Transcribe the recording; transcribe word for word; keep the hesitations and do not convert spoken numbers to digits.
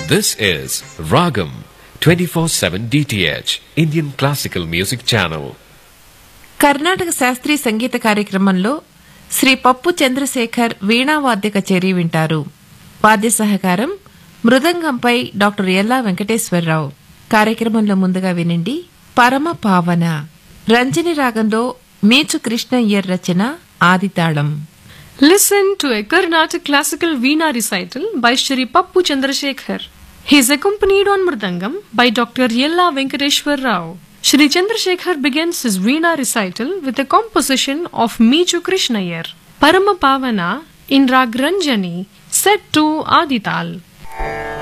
This is Ragam twenty-four seven D T H Indian Classical Music Channel. Karnataka శాస్త్రీయ సంగీత కార్యక్రమంలో శ్రీ పప్పు చంద్రశేఖర్ వీణా వాద్య కచేరీ వింటారు. వాద్య సహకారం మృదంగంపై డాక్టర్ ఎల్లా వెంకటేశ్వరరావు. కార్యక్రమంలో ముందుగా వినండి పరమ పావన రంజని రాగంలో మీచు కృష్ణయ్యర్ రచన ఆదితాళం. Listen to a Carnatic classical Veena recital by Shri Pappu Chandrasekhar. He is accompanied on Mridangam by Doctor Yella Venkateshwar Rao. Shri Chandrasekhar begins his Veena recital with a composition of Meechu Krishnayar, Parama Pavana in Rag Ranjani, set to Adital.